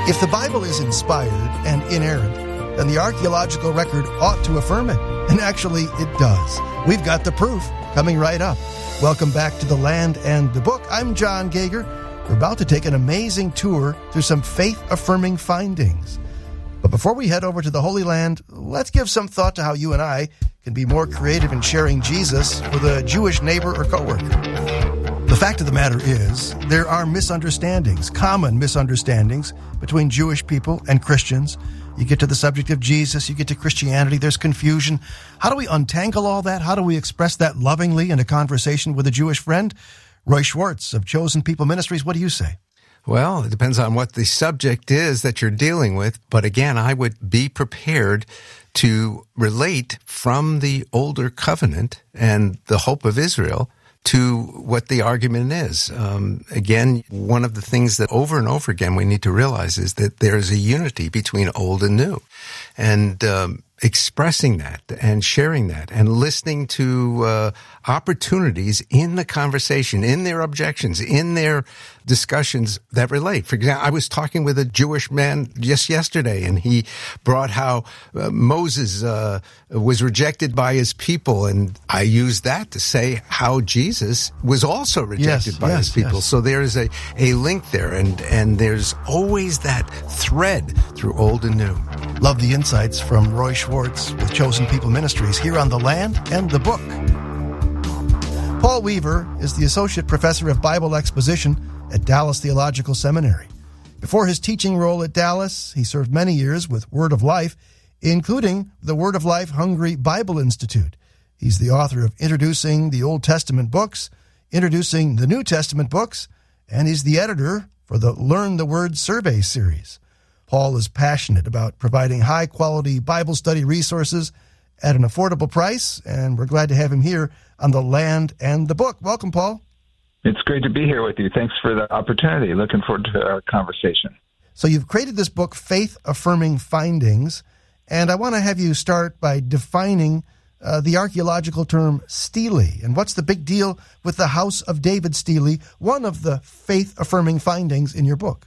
If the Bible is inspired and inerrant, then the archaeological record ought to affirm it. And actually, it does. We've got the proof coming right up. Welcome back to The Land and the Book. I'm John Gager. We're about to take an amazing tour through some faith-affirming findings. But before we head over to the Holy Land, let's give some thought to how you and I can be more creative in sharing Jesus with a Jewish neighbor or coworker. The fact of the matter is, there are misunderstandings, common misunderstandings between Jewish people and Christians. You get to the subject of Jesus, you get to Christianity, there's confusion. How do we untangle all that? How do we express that lovingly in a conversation with a Jewish friend? Roy Schwartz of Chosen People Ministries, what do you say? Well, it depends on what the subject is that you're dealing with. But again, I would be prepared to relate from the older covenant and the hope of Israel to what the argument is. Again, one of the things that over and over again we need to realize is that there is a unity between old and new. And expressing that and sharing that and listening to opportunities in the conversation, in their objections, in their discussions that relate. For example, I was talking with a Jewish man just yesterday, and he brought how Moses was rejected by his people, and I used that to say how Jesus was also rejected by his people. Yes. So there is a link there, and there's always that thread through old and new. Love the insights from Roy Schwartz with Chosen People Ministries here on The Land and the Book. Paul Weaver is the Associate Professor of Bible Exposition at Dallas Theological Seminary. Before his teaching role at Dallas, he served many years with Word of Life, including the Word of Life Hungry Bible Institute. He's the author of Introducing the Old Testament Books, Introducing the New Testament Books, and he's the editor for the Learn the Word Survey series. Paul is passionate about providing high-quality Bible study resources at an affordable price, and we're glad to have him here on The Land and the Book. Welcome, Paul. It's great to be here with you. Thanks for the opportunity. Looking forward to our conversation. So you've created this book, Faith-Affirming Findings, and I want to have you start by defining the archaeological term stele. And what's the big deal with the House of David stele, one of the faith-affirming findings in your book?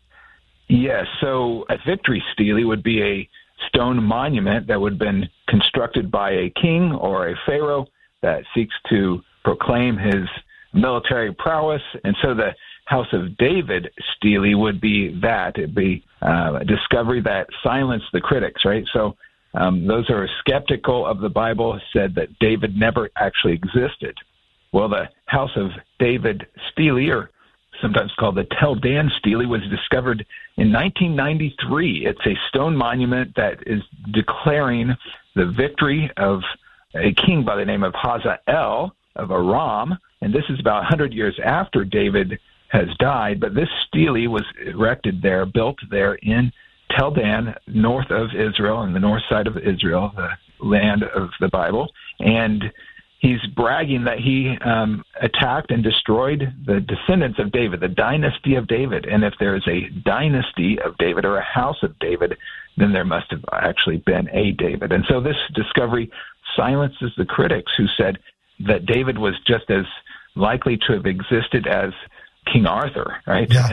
Yes, so a victory stele would be a stone monument that would have been constructed by a king or a pharaoh that seeks to proclaim his military prowess. And so the House of David stele would be that. It'd be a discovery that silenced the critics, right? So those who are skeptical of the Bible said that David never actually existed. Well, the House of David stele, or sometimes called the Tel Dan stele, was discovered in 1993. It's a stone monument that is declaring the victory of a king by the name of Hazael of Aram, and this is about 100 years after David has died, but this stele was erected there, built there in Tel Dan, north of Israel, on the north side of Israel, the land of the Bible, and he's bragging that he attacked and destroyed the descendants of David, the dynasty of David. And if there is a dynasty of David or a house of David, then there must have actually been a David. And so this discovery silences the critics who said that David was just as likely to have existed as King Arthur, right? Yeah.